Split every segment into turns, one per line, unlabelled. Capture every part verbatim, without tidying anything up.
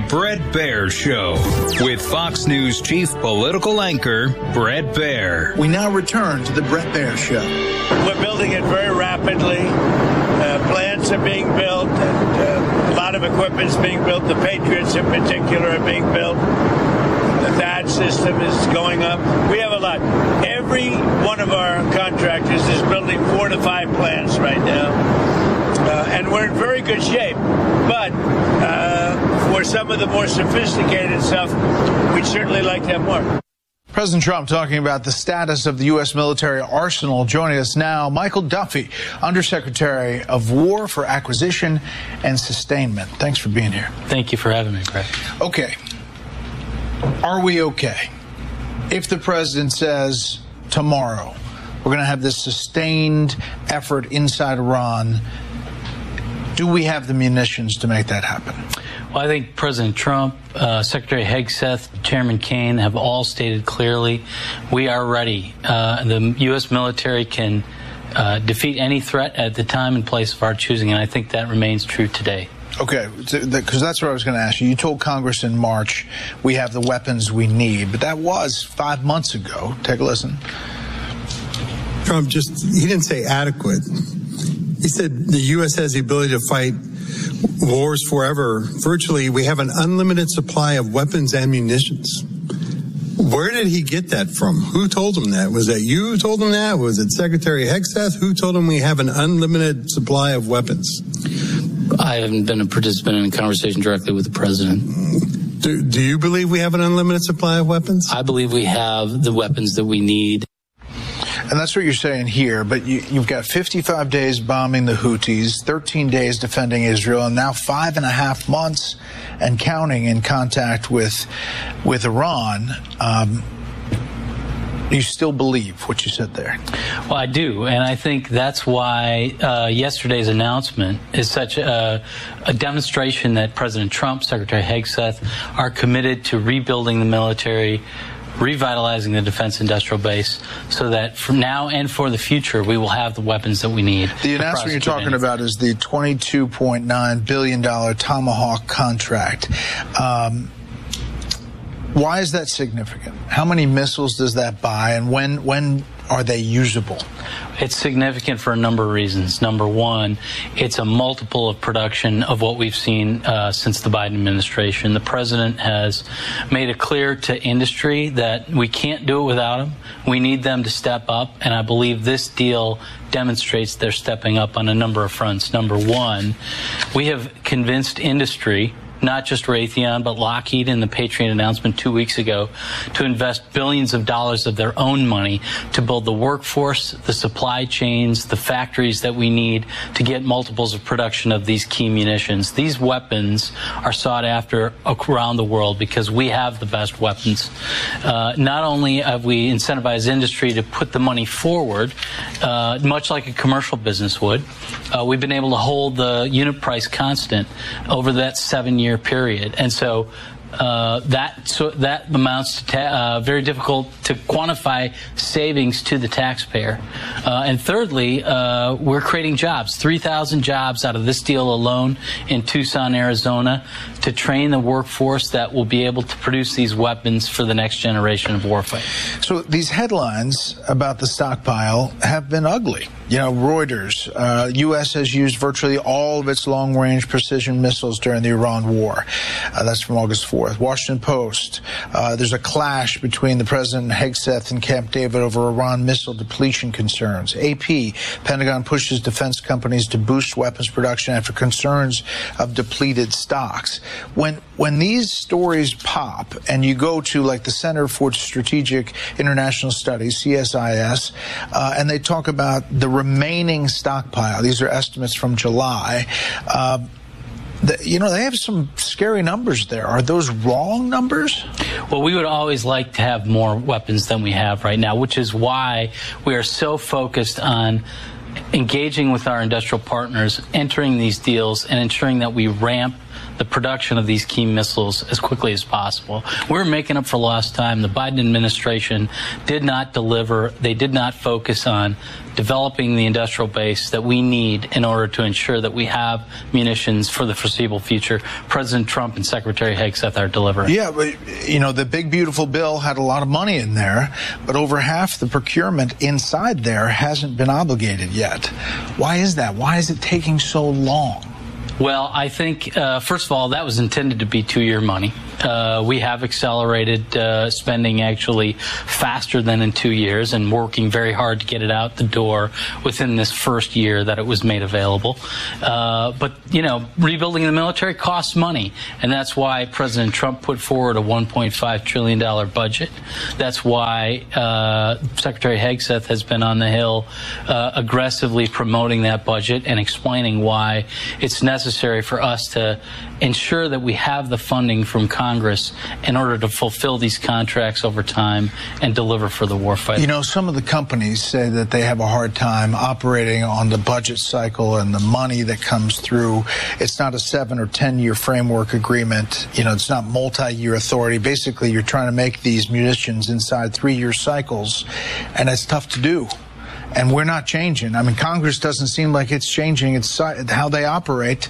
Bret Baier Show with Fox News chief political anchor Bret Baier.
We now return to the Bret Baier Show.
We're building it very rapidly. Uh, plants are being built. And, uh, a lot of equipment is being built. The Patriots in particular are being built. The T H A A D system is going up. We have a lot. Every one of our contractors is building four to five plants right now. Uh, and we're in very good shape. But uh, for some of the more sophisticated stuff, we'd certainly like to have more.
President Trump talking about the status of the U S military arsenal. Joining us now, Michael Duffy, Undersecretary of War for Acquisition and Sustainment. Thanks for being here.
Thank you for having me, Greg.
Okay. Are we okay if the president says tomorrow we're going to have this sustained effort inside Iran? Do we have the munitions to make that happen?
Well, I think President Trump, uh, Secretary Hegseth, Chairman Kaine have all stated clearly we are ready. Uh, the U S military can uh, defeat any threat at the time and place of our choosing, and I think that remains true today.
Okay, because that's what I was going to ask you. You told Congress in March we have the weapons we need, but that was five months ago. Take a listen.
Trump just, he didn't say adequate. He said the U S has the ability to fight wars forever. Virtually, we have an unlimited supply of weapons and munitions. Where did he get that from? Who told him that? Was that you who told him that? Was it Secretary Hegseth? Who told him we have an unlimited supply of weapons?
I haven't been a participant in a conversation directly with the president.
Do, do you believe we have an unlimited supply of weapons?
I believe we have the weapons that we need.
And that's what you're saying here, but you, you've got fifty-five days bombing the Houthis, thirteen days defending Israel, and now five and a half months and counting in contact with with Iran. Um, you still believe what you said there?
Well, I do, and I think that's why uh, yesterday's announcement is such a, a demonstration that President Trump, Secretary Hegseth are committed to rebuilding the military, revitalizing the defense industrial base so that from now and for the future we will have the weapons that we need.
The announcement you're talking about is the twenty-two point nine billion dollars Tomahawk contract. Um, why is that significant? How many missiles does that buy, and when when are they usable?
It's significant for a number of reasons. Number one, it's a multiple of production of what we've seen uh, since the Biden administration. The president has made it clear to industry that we can't do it without them. We need them to step up, and I believe this deal demonstrates they're stepping up on a number of fronts. Number one, we have convinced industry, not just Raytheon, but Lockheed in the Patriot announcement two weeks ago, to invest billions of dollars of their own money to build the workforce, the supply chains, the factories that we need to get multiples of production of these key munitions. These weapons are sought after around the world because we have the best weapons. Uh, not only have we incentivized industry to put the money forward, uh, much like a commercial business would, uh, we've been able to hold the unit price constant over that seven-year period, and so uh, that so that amounts to ta uh, very difficult to quantify savings to the taxpayer. Uh, and thirdly, uh, we're creating jobs, three thousand jobs out of this deal alone in Tucson, Arizona, to train the workforce that will be able to produce these weapons for the next generation of warfighting.
So these headlines about the stockpile have been ugly. You know, Reuters, uh, U S has used virtually all of its long-range precision missiles during the Iran war. Uh, that's from August fourth. Washington Post, uh, there's a clash between the President Hegseth and Camp David over Iran missile depletion concerns. A P, Pentagon pushes defense companies to boost weapons production after concerns of depleted stocks. When when these stories pop and you go to like the Center for Strategic International Studies, C S I S, uh, and they talk about the remaining stockpile, these are estimates from July, uh, the, you know, they have some scary numbers there. Are those wrong numbers?
Well, we would always like to have more weapons than we have right now, which is why we are so focused on engaging with our industrial partners, entering these deals, and ensuring that we ramp the production of these key missiles as quickly as possible. We're making up for lost time. The Biden administration did not deliver. They did not focus on developing the industrial base that we need in order to ensure that we have munitions for the foreseeable future. President Trump and Secretary Hegseth are delivering.
Yeah, but, you know, the big, beautiful bill had a lot of money in there, but over half the procurement inside there hasn't been obligated yet. Why is that? Why is it taking so long?
Well, I think, uh, first of all, that was intended to be two-year money. Uh, we have accelerated uh, spending actually faster than in two years and working very hard to get it out the door within this first year that it was made available. Uh, but, you know, rebuilding the military costs money, and that's why President Trump put forward a one point five trillion dollars budget. That's why uh, Secretary Hegseth has been on the Hill uh, aggressively promoting that budget and explaining why it's necessary for us to ensure that we have the funding from Congress in order to fulfill these contracts over time and deliver for the warfighter.
You know, some of the companies say that they have a hard time operating on the budget cycle and the money that comes through. It's not a seven or ten year framework agreement. You know, it's not multi-year authority. Basically, you're trying to make these munitions inside three year cycles, and it's tough to do. And we're not changing. I mean, Congress doesn't seem like it's changing its how they operate,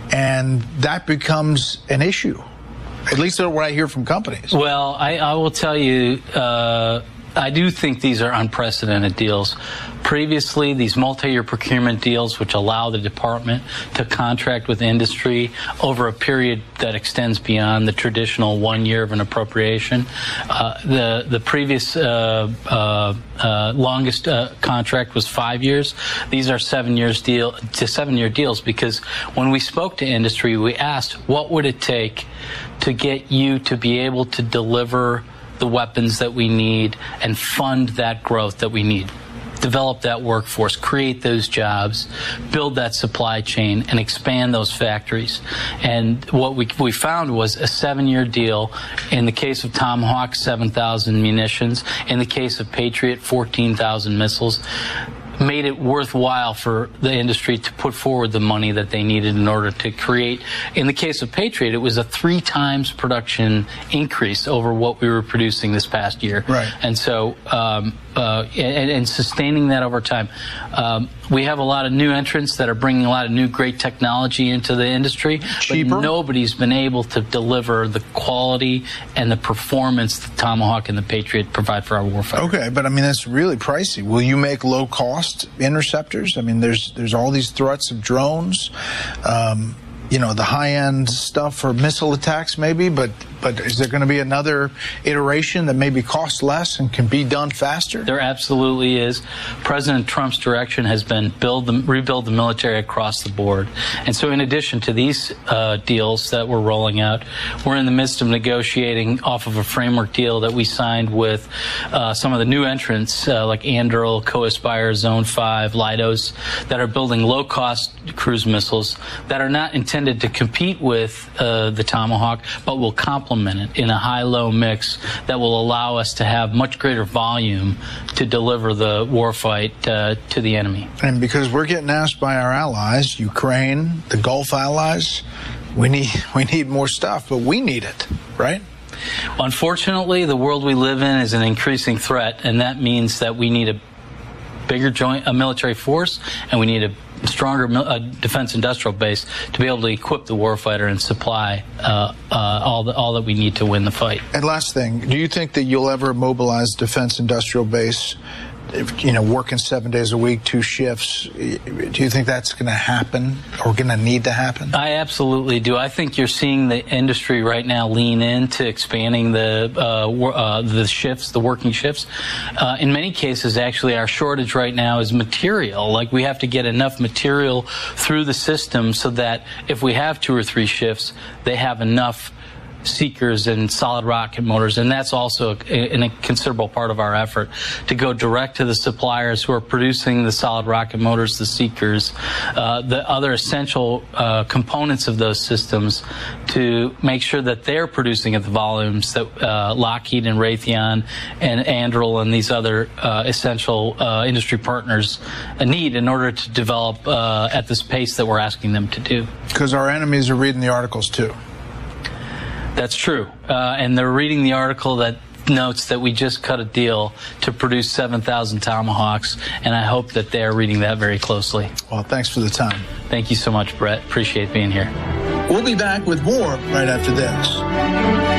and that becomes an issue. At least that's what I hear from companies.
Well, I, I will tell you, uh, I do think these are unprecedented deals. Previously, these multi-year procurement deals, which allow the department to contract with industry over a period that extends beyond the traditional one year of an appropriation. Uh, the the previous uh, uh, uh, longest uh, contract was five years. These are seven years deal to seven year deals because when we spoke to industry, we asked what would it take to get you to be able to deliver the weapons that we need and fund that growth that we need. Develop that workforce, create those jobs, build that supply chain, and expand those factories. And what we, we found was a seven-year deal. In the case of Tomahawk, seven thousand munitions. In the case of Patriot, fourteen thousand missiles. Made it worthwhile for the industry to put forward the money that they needed in order to create. In the case of Patriot, it was a three times production increase over what we were producing this past year.
Right.
And so, um, uh, and, and sustaining that over time. Um, we have a lot of new entrants that are bringing a lot of new great technology into the industry.
Cheaper.
But nobody's been able to deliver the quality and the performance the Tomahawk and the Patriot provide for our warfighter.
Okay, but I mean, that's really pricey. Will you make low cost interceptors? I mean, there's there's all these threats of drones, um, you know, the high-end stuff for missile attacks maybe, but but is there going to be another iteration that maybe costs less and can be done faster?
There absolutely is. President Trump's direction has been build the, rebuild the military across the board. And so in addition to these uh, deals that we're rolling out, we're in the midst of negotiating off of a framework deal that we signed with uh, some of the new entrants uh, like Anduril, Co-Aspire, Zone five, Leidos, that are building low-cost cruise missiles that are not intended to compete with uh, the Tomahawk, but will complement it in a high-low mix that will allow us to have much greater volume to deliver the warfight uh, to the enemy.
And because we're getting asked by our allies, Ukraine, the Gulf allies, we need we need more stuff, but we need it, right?
Unfortunately, the world we live in is an increasing threat, and that means that we need a bigger joint, a military force, and we need a stronger uh, defense industrial base to be able to equip the warfighter and supply uh, uh, all the, all that we need to win the fight.
And last thing, do you think that you'll ever mobilize defense industrial base, if, you know, working seven days a week, two shifts? Do you think that's going to happen or going to need to happen?
I absolutely do. I think you're seeing the industry right now lean into expanding the uh, uh, the shifts, the working shifts. Uh, in many cases, actually, our shortage right now is material. Like, we have to get enough material through the system so that if we have two or three shifts, they have enough seekers and solid rocket motors, and that's also a, a considerable part of our effort to go direct to the suppliers who are producing the solid rocket motors, the seekers, uh, the other essential uh, components of those systems, to make sure that they're producing at the volumes that uh, Lockheed and Raytheon and Anduril and these other uh, essential uh, industry partners need in order to develop uh, at this pace that we're asking them to do.
Because our enemies are reading the articles too.
That's true. Uh, and they're reading the article that notes that we just cut a deal to produce seven thousand Tomahawks, and I hope that they're reading that very closely.
Well, thanks for the time.
Thank you so much, Brett. Appreciate being here.
We'll be back with more right after this.